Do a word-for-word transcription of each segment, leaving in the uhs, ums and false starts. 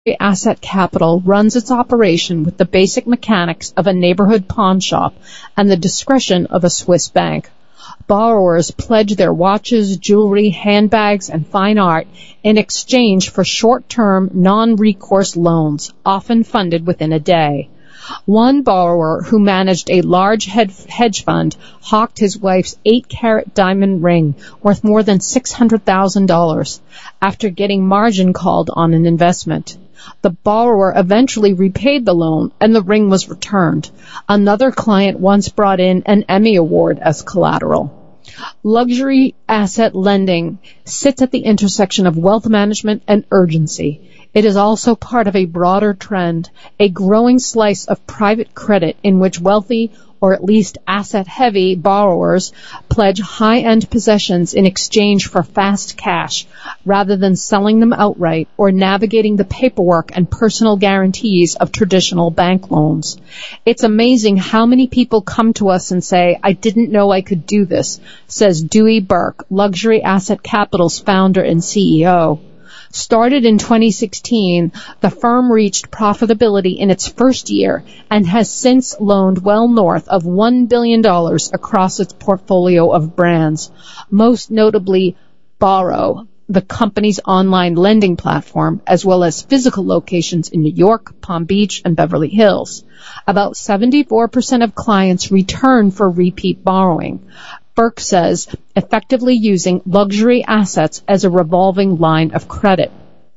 Asset Capital runs its operation with the basic mechanics of a neighborhood pawn shop and the discretion of a Swiss bank. Borrowers pledge their watches, jewelry, handbags, and fine art in exchange for short-term, non-recourse loans, often funded within a day. One borrower who managed a large hedge fund hawked his wife's eight-carat diamond ring worth more than six hundred thousand dollars after getting margin called on an investment. The borrower eventually repaid the loan, and the ring was returned. Another client once brought in an Emmy Award as collateral. Luxury asset lending sits at the intersection of wealth management and urgency. It is also part of a broader trend, a growing slice of private credit in which wealthy, or at least asset-heavy borrowers pledge high-end possessions in exchange for fast cash, rather than selling them outright or navigating the paperwork and personal guarantees of traditional bank loans. It's amazing how many people come to us and say, "I didn't know I could do this," says Dewey Burke, Luxury Asset Capital's founder and C E O. Started in twenty sixteen, the firm reached profitability in its first year and has since loaned well north of one billion dollars across its portfolio of brands, most notably Borrow, the company's online lending platform, as well as physical locations in New York, Palm Beach, and Beverly Hills. About seventy-four percent of clients return for repeat borrowing. Burke says, effectively using luxury assets as a revolving line of credit.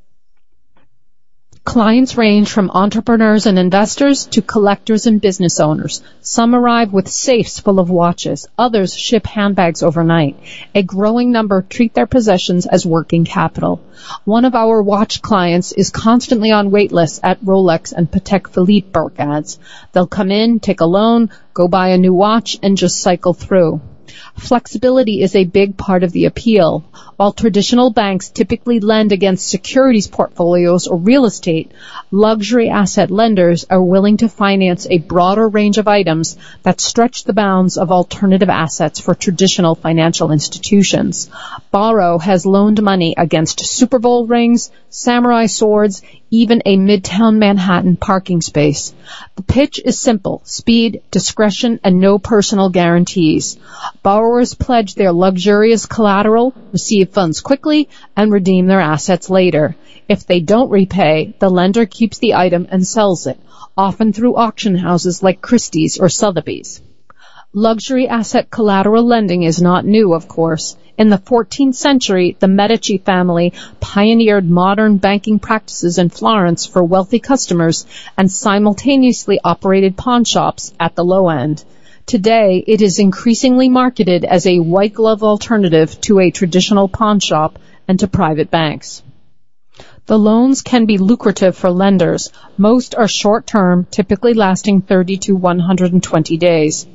Clients range from entrepreneurs and investors to collectors and business owners. Some arrive with safes full of watches. Others ship handbags overnight. A growing number treat their possessions as working capital. One of our watch clients is constantly on wait lists at Rolex and Patek Philippe, Burke adds. They'll come in, take a loan, go buy a new watch, and just cycle through. Flexibility is a big part of the appeal. While traditional banks typically lend against securities portfolios or real estate, luxury asset lenders are willing to finance a broader range of items that stretch the bounds of alternative assets for traditional financial institutions. Borrow has loaned money against Super Bowl rings, samurai swords, even a Midtown Manhattan parking space. The pitch is simple: speed, discretion, and no personal guarantees. Borrowers pledge their luxurious collateral, receive funds quickly, and redeem their assets later. If they don't repay, the lender keeps the item and sells it, often through auction houses like Christie's or Sotheby's. Luxury asset collateral lending is not new, of course. In the fourteenth century, the Medici family pioneered modern banking practices in Florence for wealthy customers and simultaneously operated pawn shops at the low end. Today, it is increasingly marketed as a white-glove alternative to a traditional pawn shop and to private banks. The loans can be lucrative for lenders. Most are short-term, typically lasting thirty to one hundred twenty days.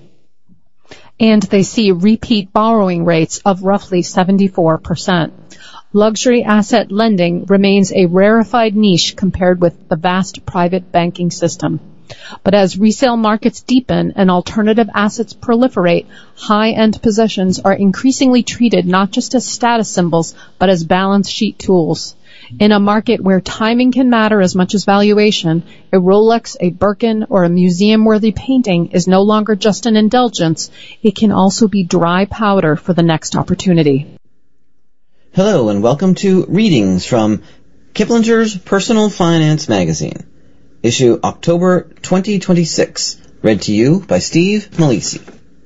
And they see repeat borrowing rates of roughly seventy-four percent. Luxury asset lending remains a rarefied niche compared with the vast private banking system. But as resale markets deepen and alternative assets proliferate, high-end possessions are increasingly treated not just as status symbols, but as balance sheet tools. In a market where timing can matter as much as valuation, a Rolex, a Birkin, or a museum-worthy painting is no longer just an indulgence. It can also be dry powder for the next opportunity. Hello, and welcome to Readings from Kiplinger's Personal Finance Magazine, issue October twenty twenty-six, read to you by Steve Malisi.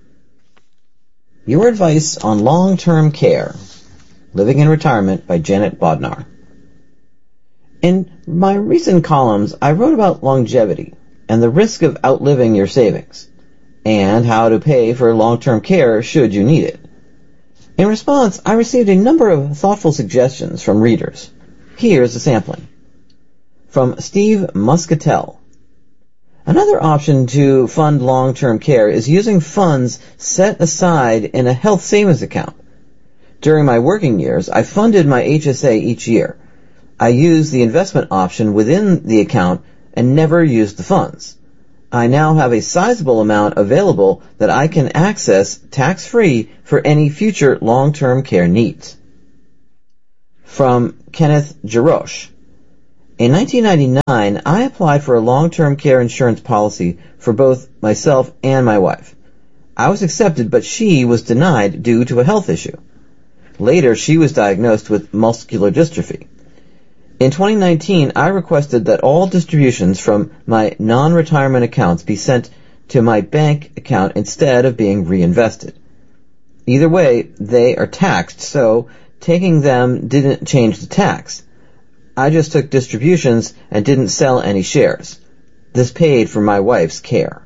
Your Advice on Long-Term Care, Living in Retirement by Janet Bodnar. In my recent columns, I wrote about longevity and the risk of outliving your savings, and how to pay for long-term care should you need it. In response, I received a number of thoughtful suggestions from readers. Here's a sampling. From Steve Muscatel. Another option to fund long-term care is using funds set aside in a health savings account. During my working years, I funded my H S A each year. I used the investment option within the account and never used the funds. I now have a sizable amount available that I can access tax-free for any future long-term care needs. From Kenneth Jarosh. In nineteen ninety-nine, I applied for a long-term care insurance policy for both myself and my wife. I was accepted, but she was denied due to a health issue. Later, she was diagnosed with muscular dystrophy. In twenty nineteen, I requested that all distributions from my non-retirement accounts be sent to my bank account instead of being reinvested. Either way, they are taxed, so taking them didn't change the tax. I just took distributions and didn't sell any shares. This paid for my wife's care.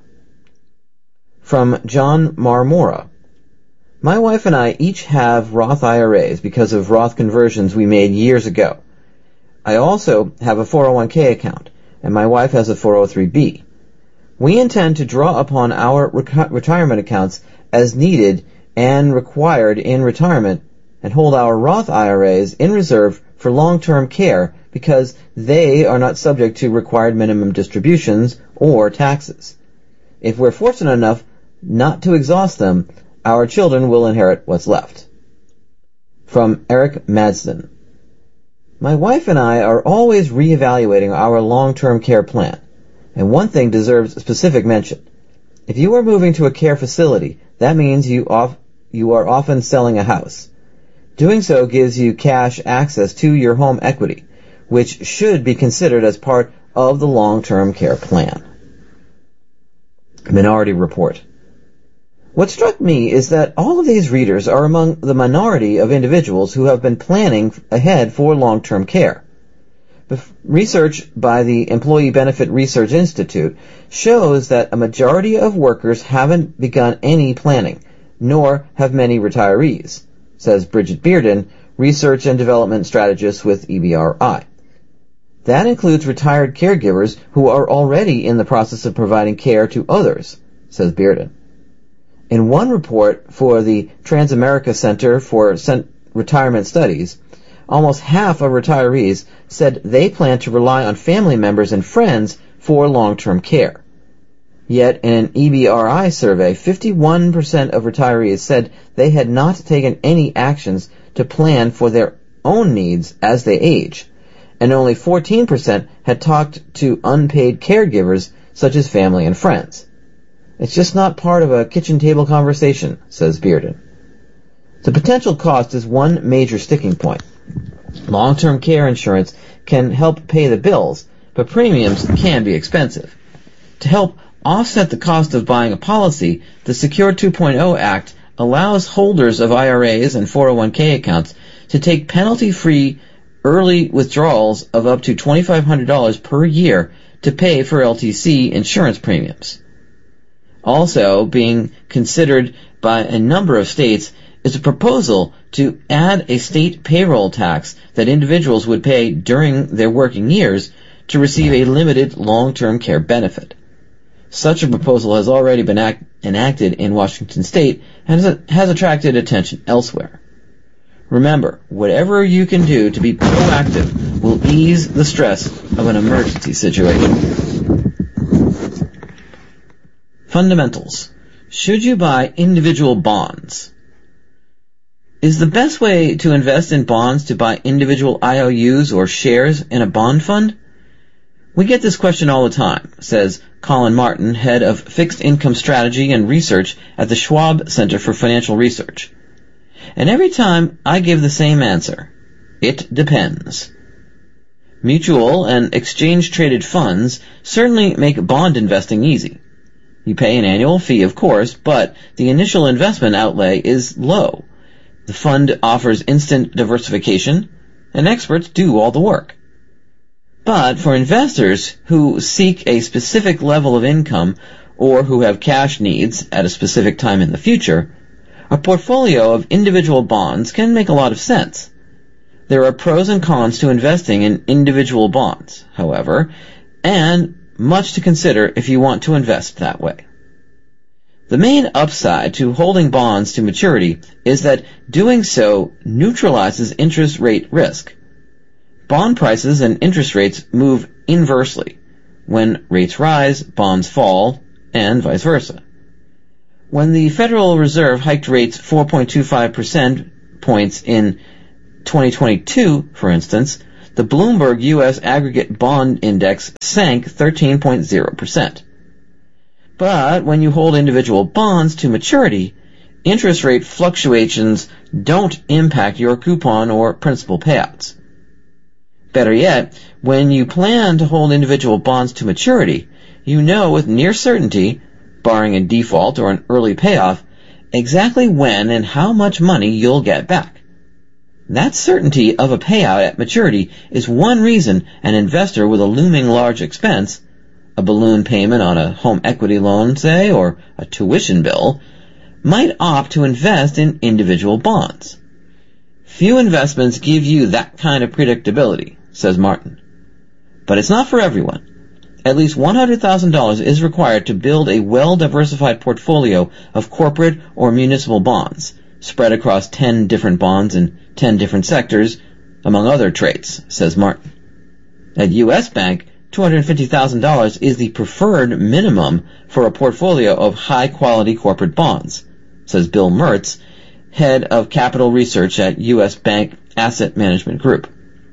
From John Marmora. My wife and I each have Roth I R As because of Roth conversions we made years ago. I also have a four oh one k account, and my wife has a four oh three b. We intend to draw upon our rec- retirement accounts as needed and required in retirement, and hold our Roth I R As in reserve for long-term care because they are not subject to required minimum distributions or taxes. If we're fortunate enough not to exhaust them, our children will inherit what's left. From Eric Madsen. My wife and I are always reevaluating our long-term care plan, and one thing deserves specific mention. If you are moving to a care facility, that means you, off, you are often selling a house. Doing so gives you cash access to your home equity, which should be considered as part of the long-term care plan. Minority Report. What struck me is that all of these readers are among the minority of individuals who have been planning ahead for long-term care. Research by the Employee Benefit Research Institute shows that a majority of workers haven't begun any planning, nor have many retirees, says Bridget Bearden, Research and Development Strategist with E B R I. That includes retired caregivers who are already in the process of providing care to others, says Bearden. In one report for the Transamerica Center for Retirement Studies, almost half of retirees said they plan to rely on family members and friends for long-term care. Yet, in an E B R I survey, fifty-one percent of retirees said they had not taken any actions to plan for their own needs as they age, and only fourteen percent had talked to unpaid caregivers such as family and friends. It's just not part of a kitchen table conversation, says Bearden. The potential cost is one major sticking point. Long-term care insurance can help pay the bills, but premiums can be expensive. To help offset the cost of buying a policy, the Secure two point oh Act allows holders of I R As and four oh one k accounts to take penalty-free early withdrawals of up to twenty-five hundred dollars per year to pay for L T C insurance premiums. Also being considered by a number of states is a proposal to add a state payroll tax that individuals would pay during their working years to receive a limited long-term care benefit. Such a proposal has already been act- enacted in Washington State and has, has attracted attention elsewhere. Remember, whatever you can do to be proactive will ease the stress of an emergency situation. Fundamentals. Should you buy individual bonds? Is the best way to invest in bonds to buy individual I O Us or shares in a bond fund? We get this question all the time, says Colin Martin, head of Fixed Income Strategy and Research at the Schwab Center for Financial Research. And every time I give the same answer. It depends. Mutual and exchange-traded funds certainly make bond investing easy. You pay an annual fee, of course, but the initial investment outlay is low. The fund offers instant diversification, and experts do all the work. But for investors who seek a specific level of income or who have cash needs at a specific time in the future, a portfolio of individual bonds can make a lot of sense. There are pros and cons to investing in individual bonds, however, and much to consider if you want to invest that way. The main upside to holding bonds to maturity is that doing so neutralizes interest rate risk. Bond prices and interest rates move inversely. When rates rise, bonds fall, and vice versa. When the Federal Reserve hiked rates four point two five percent points in twenty twenty-two, for instance, the Bloomberg U S Aggregate Bond Index sank thirteen point zero percent. But when you hold individual bonds to maturity, interest rate fluctuations don't impact your coupon or principal payouts. Better yet, when you plan to hold individual bonds to maturity, you know with near certainty, barring a default or an early payoff, exactly when and how much money you'll get back. That certainty of a payout at maturity is one reason an investor with a looming large expense, a balloon payment on a home equity loan, say, or a tuition bill, might opt to invest in individual bonds. Few investments give you that kind of predictability, says Martin. But it's not for everyone. At least one hundred thousand dollars is required to build a well-diversified portfolio of corporate or municipal bonds, spread across ten different bonds in ten different sectors, among other traits, says Martin. At U S Bank, two hundred fifty thousand dollars is the preferred minimum for a portfolio of high-quality corporate bonds, says Bill Mertz, head of capital research at U S Bank Asset Management Group.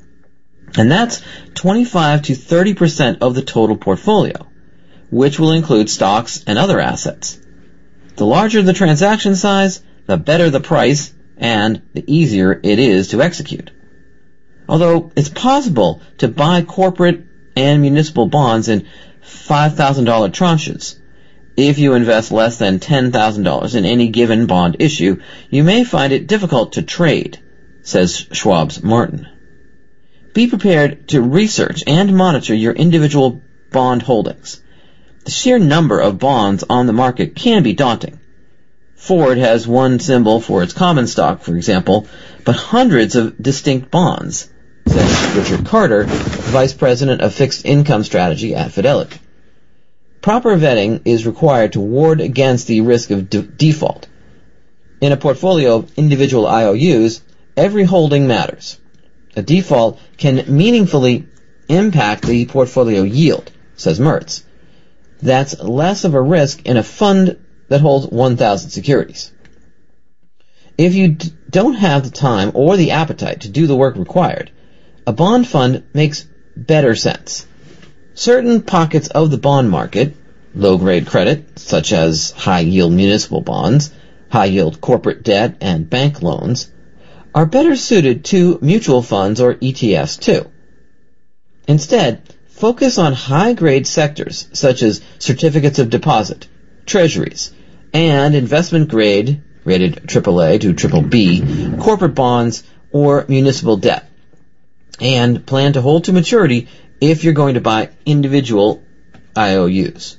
And that's twenty-five to thirty percent of the total portfolio, which will include stocks and other assets. The larger the transaction size, the better the price, and the easier it is to execute. Although it's possible to buy corporate and municipal bonds in five thousand dollars tranches, if you invest less than ten thousand dollars in any given bond issue, you may find it difficult to trade, says Schwab's Martin. Be prepared to research and monitor your individual bond holdings. The sheer number of bonds on the market can be daunting. Ford has one symbol for its common stock, for example, but hundreds of distinct bonds, says Richard Carter, Vice President of Fixed Income Strategy at Fidelity. Proper vetting is required to ward against the risk of de- default. In a portfolio of individual I O Us, every holding matters. A default can meaningfully impact the portfolio yield, says Mertz. That's less of a risk in a fund that holds one thousand securities. If you d- don't have the time or the appetite to do the work required, a bond fund makes better sense. Certain pockets of the bond market, low-grade credit, such as high-yield municipal bonds, high-yield corporate debt, and bank loans, are better suited to mutual funds or E T Fs too. Instead, focus on high-grade sectors such as certificates of deposit, treasuries, and investment-grade, rated triple A to triple B, corporate bonds or municipal debt, and plan to hold to maturity if you're going to buy individual I O Us.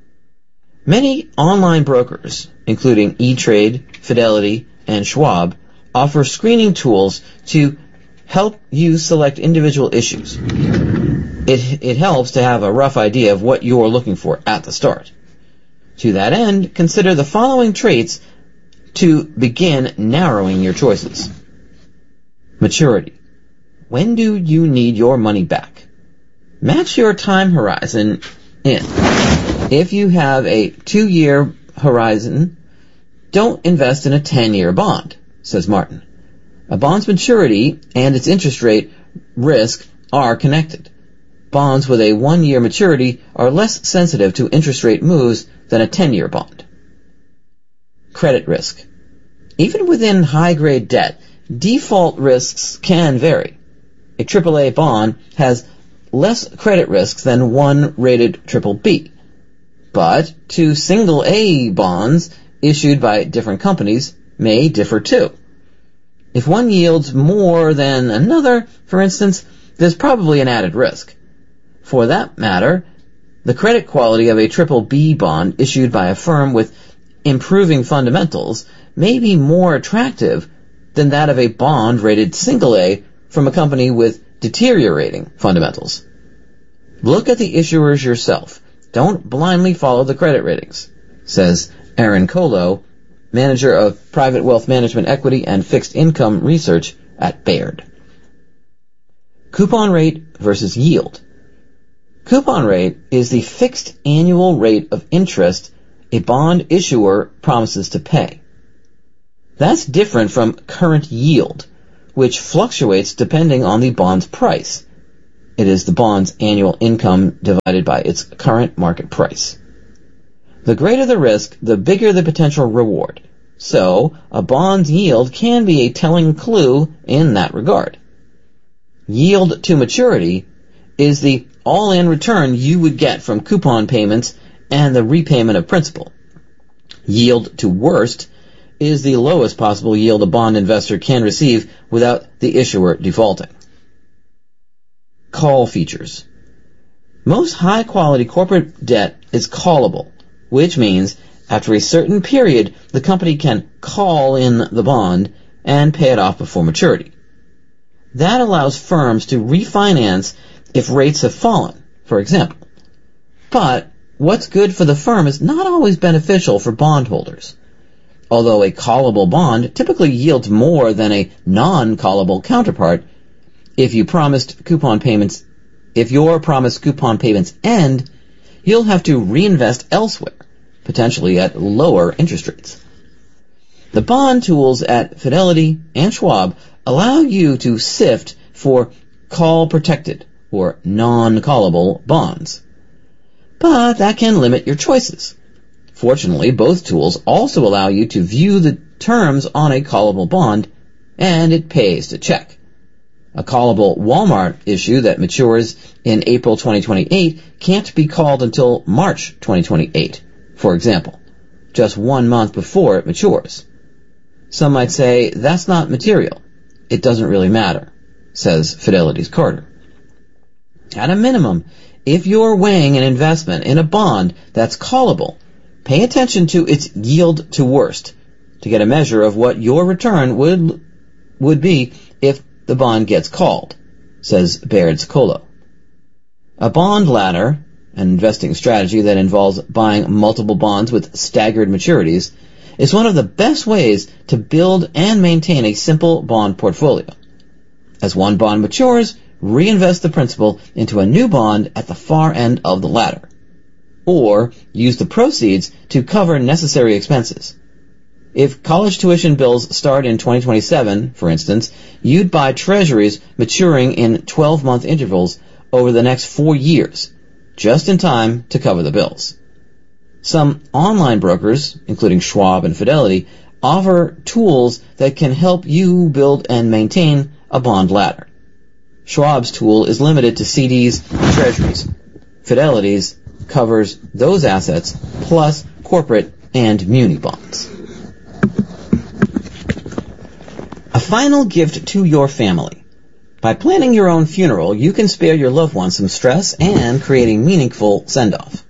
Many online brokers, including E-Trade, Fidelity, and Schwab, offer screening tools to help you select individual issues. It, it helps to have a rough idea of what you're looking for at the start. To that end, consider the following traits to begin narrowing your choices. Maturity. When do you need your money back? Match your time horizon in. If you have a two-year horizon, don't invest in a ten-year bond, says Martin. A bond's maturity and its interest rate risk are connected. Bonds with a one-year maturity are less sensitive to interest rate moves than a ten-year bond. Credit risk. Even within high-grade debt, default risks can vary. A triple A bond has less credit risks than one rated triple B. But two single A bonds issued by different companies may differ too. If one yields more than another, for instance, there's probably an added risk. For that matter, the credit quality of a triple B bond issued by a firm with improving fundamentals may be more attractive than that of a bond rated single A from a company with deteriorating fundamentals. Look at the issuers yourself. Don't blindly follow the credit ratings, says Aaron Colo, manager of private wealth management equity and fixed income research at Baird. Coupon rate versus yield. Coupon rate is the fixed annual rate of interest a bond issuer promises to pay. That's different from current yield, which fluctuates depending on the bond's price, It is the bond's annual income divided by its current market price. The greater the risk, the bigger the potential reward. So, a bond's yield can be a telling clue in that regard. Yield to maturity is the all-in return you would get from coupon payments and the repayment of principal. Yield to worst is the lowest possible yield a bond investor can receive without the issuer defaulting. Call features. Most high-quality corporate debt is callable, which means after a certain period, the company can call in the bond and pay it off before maturity. That allows firms to refinance if rates have fallen, for example. But what's good for the firm is not always beneficial for bondholders. Although a callable bond typically yields more than a non-callable counterpart, if you promised coupon payments, if your promised coupon payments end, you'll have to reinvest elsewhere, potentially at lower interest rates. The bond tools at Fidelity and Schwab allow you to sift for call-protected or non-callable bonds. But that can limit your choices. Fortunately, both tools also allow you to view the terms on a callable bond, and it pays to check. A callable Walmart issue that matures in April twenty twenty-eight can't be called until March twenty twenty-eight, for example, just one month before it matures. Some might say, that's not material. It doesn't really matter, says Fidelity's Carter. At a minimum, if you're weighing an investment in a bond that's callable, pay attention to its yield to worst to get a measure of what your return would would be if the bond gets called, says Baird's Colo. A bond ladder, an investing strategy that involves buying multiple bonds with staggered maturities, is one of the best ways to build and maintain a simple bond portfolio. As one bond matures, reinvest the principal into a new bond at the far end of the ladder. Or use the proceeds to cover necessary expenses. If college tuition bills start in twenty twenty-seven, for instance, you'd buy treasuries maturing in twelve-month intervals over the next four years, just in time to cover the bills. Some online brokers, including Schwab and Fidelity, offer tools that can help you build and maintain a bond ladder. Schwab's tool is limited to C Ds and treasuries. Fidelity's covers those assets plus corporate and muni bonds. A final gift to your family. By planning your own funeral, you can spare your loved one some stress and create a meaningful send-off.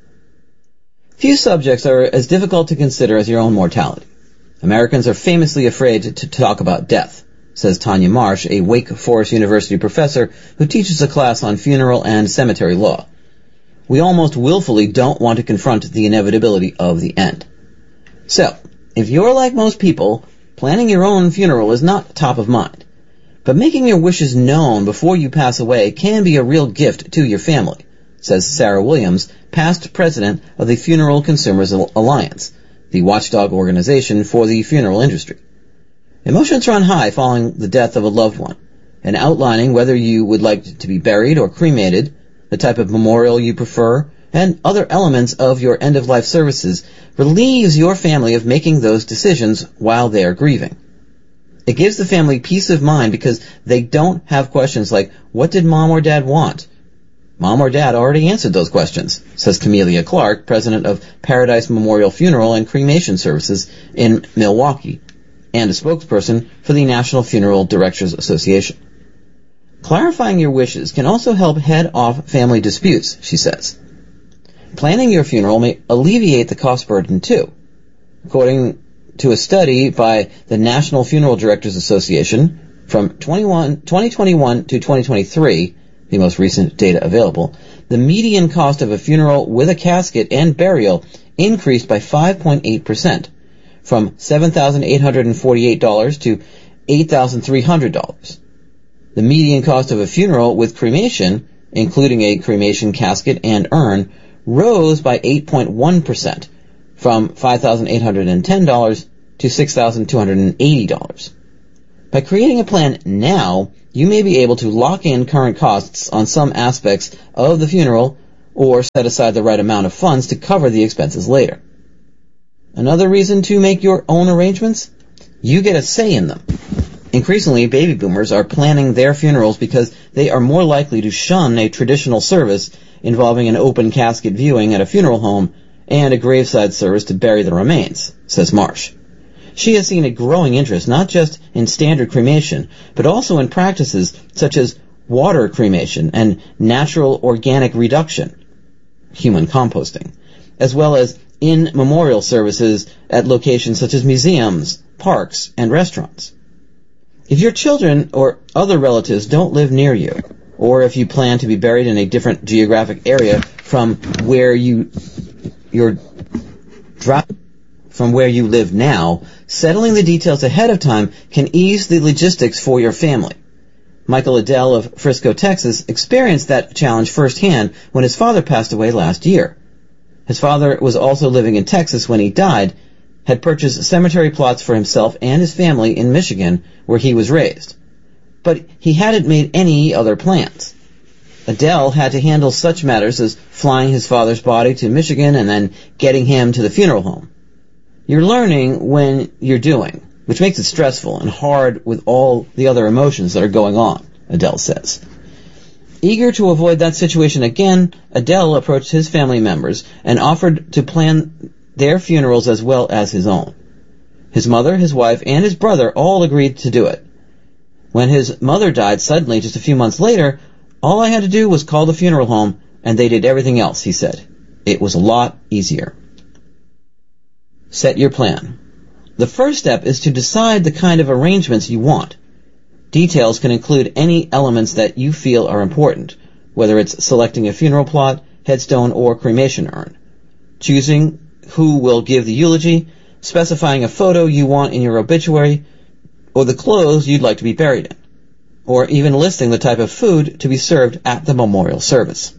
Few subjects are as difficult to consider as your own mortality. Americans are famously afraid to talk about death, says Tanya Marsh, a Wake Forest University professor who teaches a class on funeral and cemetery law. We almost willfully don't want to confront the inevitability of the end. So, if you're like most people, planning your own funeral is not top of mind. But making your wishes known before you pass away can be a real gift to your family, says Sarah Williams, past president of the Funeral Consumers Alliance, the watchdog organization for the funeral industry. Emotions run high following the death of a loved one, and outlining whether you would like to be buried or cremated, the type of memorial you prefer, and other elements of your end-of-life services relieves your family of making those decisions while they are grieving. It gives the family peace of mind because they don't have questions like, what did mom or dad want? Mom or dad already answered those questions, says Camelia Clark, president of Paradise Memorial Funeral and Cremation Services in Milwaukee, and a spokesperson for the National Funeral Directors Association. Clarifying your wishes can also help head off family disputes, she says. Planning your funeral may alleviate the cost burden too. According to a study by the National Funeral Directors Association, from twenty twenty-one to twenty twenty-three, the most recent data available, the median cost of a funeral with a casket and burial increased by five point eight percent, from seven thousand eight hundred forty-eight dollars to eight thousand three hundred dollars. The median cost of a funeral with cremation, including a cremation casket and urn, rose by eight point one percent, from five thousand eight hundred ten dollars to six thousand two hundred eighty dollars. By creating a plan now, you may be able to lock in current costs on some aspects of the funeral or set aside the right amount of funds to cover the expenses later. Another reason to make your own arrangements? You get a say in them. Increasingly, baby boomers are planning their funerals because they are more likely to shun a traditional service involving an open casket viewing at a funeral home and a graveside service to bury the remains, says Marsh. She has seen a growing interest not just in standard cremation, but also in practices such as water cremation and natural organic reduction, human composting, as well as in memorial services at locations such as museums, parks, and restaurants. If your children or other relatives don't live near you, or if you plan to be buried in a different geographic area from where you your from where you live now, settling the details ahead of time can ease the logistics for your family. Michael Adele of Frisco, Texas, experienced that challenge firsthand when his father passed away last year. His father was also living in Texas when he died, had purchased cemetery plots for himself and his family in Michigan, where he was raised. But he hadn't made any other plans. Adele had to handle such matters as flying his father's body to Michigan and then getting him to the funeral home. You're learning when you're doing, which makes it stressful and hard with all the other emotions that are going on, Adele says. Eager to avoid that situation again, Adele approached his family members and offered to plan their funerals as well as his own. His mother, his wife, and his brother all agreed to do it. When his mother died suddenly just a few months later, all I had to do was call the funeral home, and they did everything else, he said. It was a lot easier. Set your plan. The first step is to decide the kind of arrangements you want. Details can include any elements that you feel are important, whether it's selecting a funeral plot, headstone, or cremation urn, choosing who will give the eulogy, specifying a photo you want in your obituary, or the clothes you'd like to be buried in, or even listing the type of food to be served at the memorial service.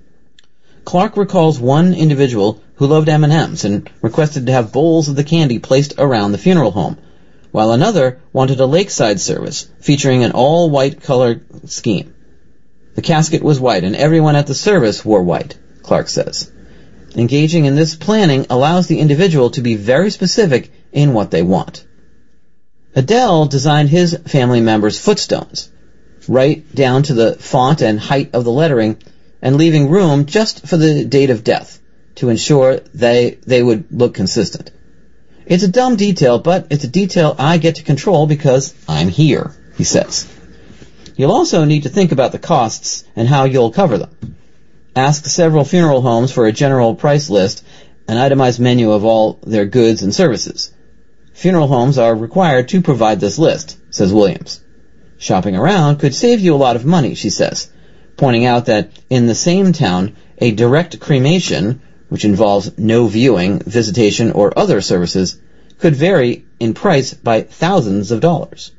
Clark recalls one individual who loved M and M's and requested to have bowls of the candy placed around the funeral home, while another wanted a lakeside service featuring an all-white color scheme. The casket was white, and everyone at the service wore white, Clark says. Engaging in this planning allows the individual to be very specific in what they want. Adele designed his family members' footstones, right down to the font and height of the lettering, and leaving room just for the date of death to ensure they, they would look consistent. It's a dumb detail, but it's a detail I get to control because I'm here, he says. You'll also need to think about the costs and how you'll cover them. Ask several funeral homes for a general price list, an itemized menu of all their goods and services. Funeral homes are required to provide this list, says Williams. Shopping around could save you a lot of money, she says, pointing out that in the same town, a direct cremation, which involves no viewing, visitation, or other services, could vary in price by thousands of dollars.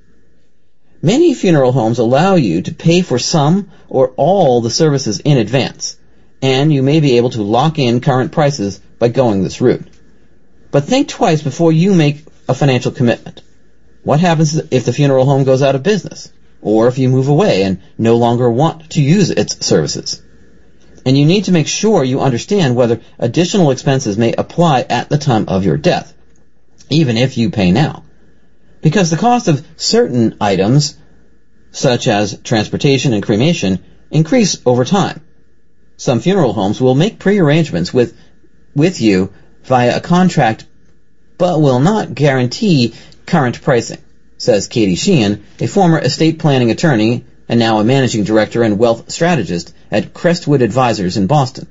Many funeral homes allow you to pay for some or all the services in advance, and you may be able to lock in current prices by going this route. But think twice before you make a financial commitment. What happens if the funeral home goes out of business, or if you move away and no longer want to use its services? And you need to make sure you understand whether additional expenses may apply at the time of your death, even if you pay now. Because the cost of certain items, such as transportation and cremation, increase over time. Some funeral homes will make pre-arrangements with, with you via a contract, but will not guarantee current pricing, says Katie Sheehan, a former estate planning attorney and now a managing director and wealth strategist at Crestwood Advisors in Boston.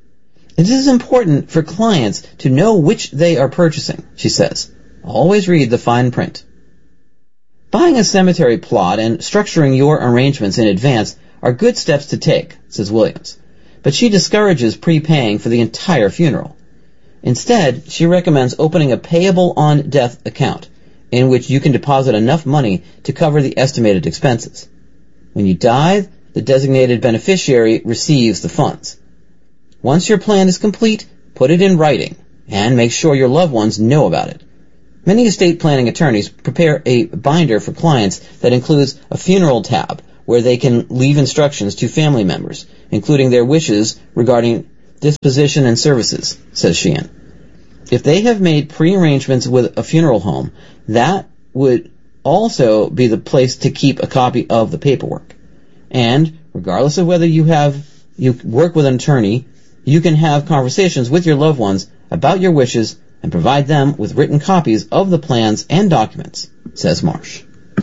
It is important for clients to know which they are purchasing, she says. Always read the fine print. Buying a cemetery plot and structuring your arrangements in advance are good steps to take, says Williams, but she discourages prepaying for the entire funeral. Instead, she recommends opening a payable on death account, in which you can deposit enough money to cover the estimated expenses. When you die, the designated beneficiary receives the funds. Once your plan is complete, put it in writing, and make sure your loved ones know about it. Many estate planning attorneys prepare a binder for clients that includes a funeral tab where they can leave instructions to family members, including their wishes regarding disposition and services, says Sheehan. If they have made pre-arrangements with a funeral home, that would also be the place to keep a copy of the paperwork. And regardless of whether you have you work with an attorney, you can have conversations with your loved ones about your wishes and provide them with written copies of the plans and documents, says Marsh.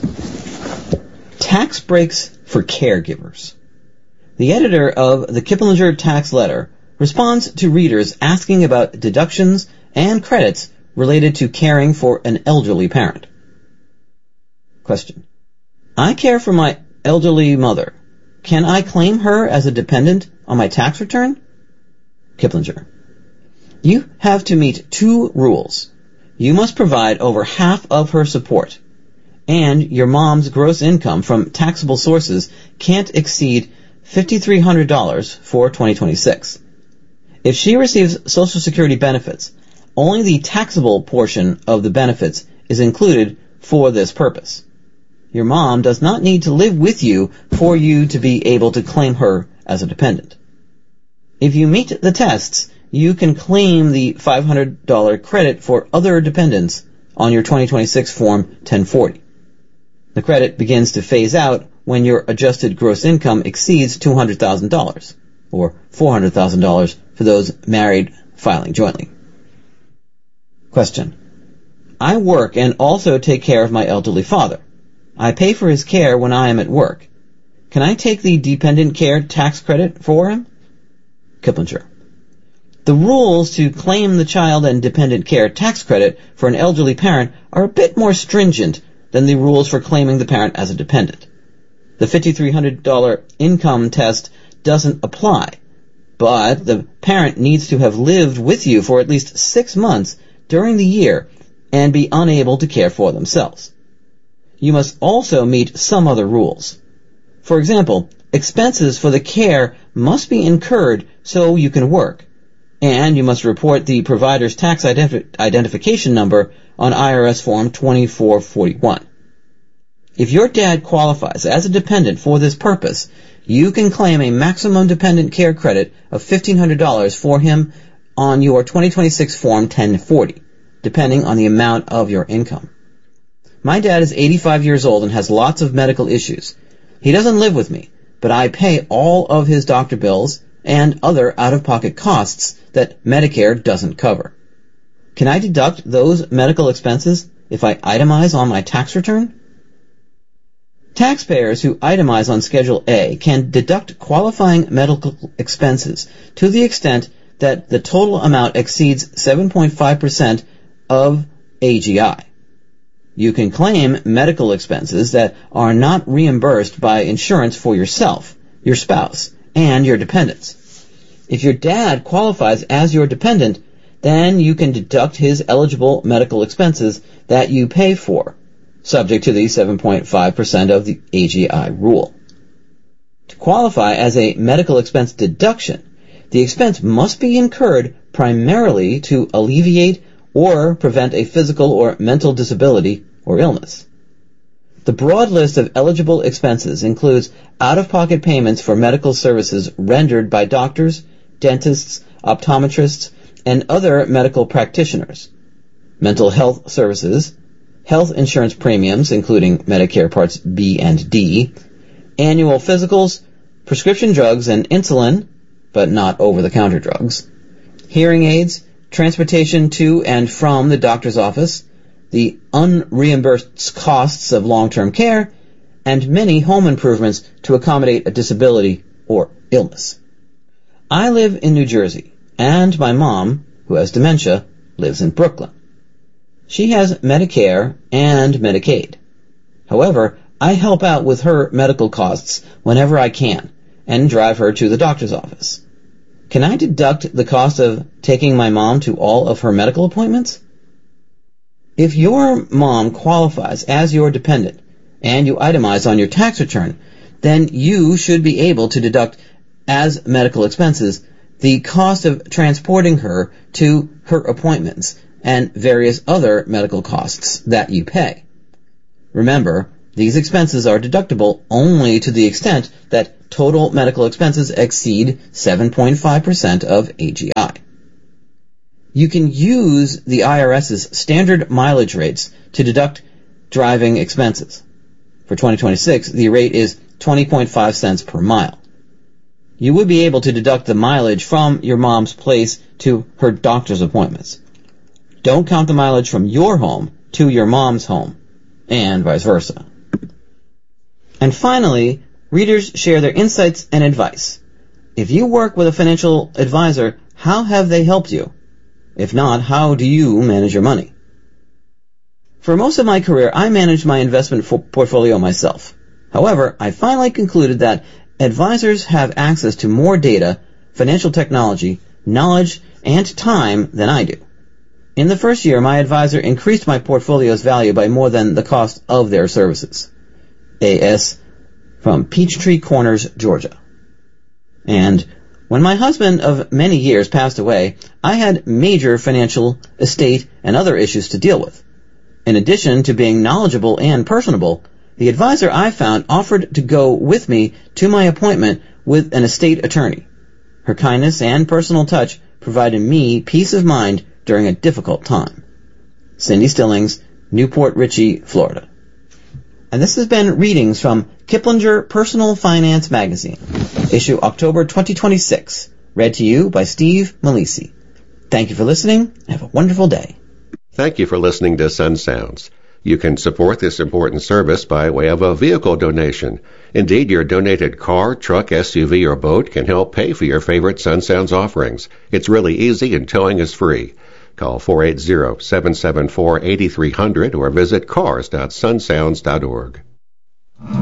Tax breaks for caregivers. The editor of the Kiplinger Tax Letter responds to readers asking about deductions and credits related to caring for an elderly parent. Question. I care for my elderly mother. Can I claim her as a dependent on my tax return? Kiplinger. You have to meet two rules. You must provide over half of her support, and your mom's gross income from taxable sources can't exceed five thousand three hundred dollars for twenty twenty-six. If she receives Social Security benefits, only the taxable portion of the benefits is included for this purpose. Your mom does not need to live with you for you to be able to claim her as a dependent. If you meet the tests, you can claim the five hundred dollars credit for other dependents on your twenty twenty-six Form ten forty. The credit begins to phase out when your adjusted gross income exceeds two hundred thousand dollars, or four hundred thousand dollars for those married filing jointly. Question. I work and also take care of my elderly father. I pay for his care when I am at work. Can I take the dependent care tax credit for him? Kiplinger. The rules to claim the child and dependent care tax credit for an elderly parent are a bit more stringent than the rules for claiming the parent as a dependent. The five thousand three hundred dollars income test doesn't apply, but the parent needs to have lived with you for at least six months during the year and be unable to care for themselves. You must also meet some other rules. For example, expenses for the care must be incurred so you can work, and you must report the provider's tax identif- identification number on I R S Form twenty-four forty-one. If your dad qualifies as a dependent for this purpose, you can claim a maximum dependent care credit of fifteen hundred dollars for him on your twenty twenty-six Form ten forty, depending on the amount of your income. My dad is eighty-five years old and has lots of medical issues. He doesn't live with me, but I pay all of his doctor bills and other out-of-pocket costs that Medicare doesn't cover. Can I deduct those medical expenses if I itemize on my tax return? Taxpayers who itemize on Schedule A can deduct qualifying medical expenses to the extent that the total amount exceeds seven point five percent of A G I. You can claim medical expenses that are not reimbursed by insurance for yourself, your spouse, and your dependents. If your dad qualifies as your dependent, then you can deduct his eligible medical expenses that you pay for, subject to the seven point five percent of the A G I rule. To qualify as a medical expense deduction, the expense must be incurred primarily to alleviate or prevent a physical or mental disability or illness. The broad list of eligible expenses includes out-of-pocket payments for medical services rendered by doctors, dentists, optometrists, and other medical practitioners, mental health services, health insurance premiums, including Medicare Parts B and D, annual physicals, prescription drugs and insulin, but not over-the-counter drugs, hearing aids, transportation to and from the doctor's office, the unreimbursed costs of long-term care, and many home improvements to accommodate a disability or illness. I live in New Jersey, and my mom, who has dementia, lives in Brooklyn. She has Medicare and Medicaid. However, I help out with her medical costs whenever I can and drive her to the doctor's office. Can I deduct the cost of taking my mom to all of her medical appointments? If your mom qualifies as your dependent and you itemize on your tax return, then you should be able to deduct as medical expenses the cost of transporting her to her appointments and various other medical costs that you pay. Remember, these expenses are deductible only to the extent that total medical expenses exceed seven point five percent of A G I. You can use the IRS's standard mileage rates to deduct driving expenses. For twenty twenty-six, the rate is twenty point five cents per mile. You would be able to deduct the mileage from your mom's place to her doctor's appointments. Don't count the mileage from your home to your mom's home, and vice versa. And finally, readers share their insights and advice. If you work with a financial advisor, how have they helped you? If not, how do you manage your money? For most of my career, I managed my investment portfolio myself. However, I finally concluded that advisors have access to more data, financial technology, knowledge, and time than I do. In the first year, my advisor increased my portfolio's value by more than the cost of their services. A S from Peachtree Corners, Georgia. And when my husband of many years passed away, I had major financial, estate, and other issues to deal with. In addition to being knowledgeable and personable, the advisor I found offered to go with me to my appointment with an estate attorney. Her kindness and personal touch provided me peace of mind during a difficult time. Cindy Stillings, Newport Richey, Florida. And this has been readings from Kiplinger Personal Finance Magazine, issue October twenty twenty-six, read to you by Steve Malisi. Thank you for listening, and have a wonderful day. Thank you for listening to Sun Sounds. You can support this important service by way of a vehicle donation. Indeed, your donated car, truck, S U V, or boat can help pay for your favorite Sun Sounds offerings. It's really easy and towing is free. Call four eight zero, seven seven four, eight three zero zero or visit cars dot sun sounds dot org.